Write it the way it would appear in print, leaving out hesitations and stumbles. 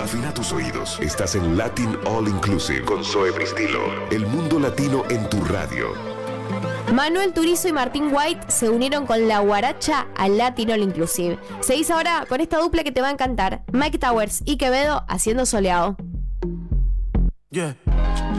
Afina tus oídos. Estás en Latin All Inclusive con Zoe Pristilo. El mundo latino en tu radio. Manuel Turizo y Martín White se unieron con la guaracha al Latin All Inclusive. Seguís ahora con esta dupla que te va a encantar. Mike Towers y Quevedo haciendo soleado. Yeah.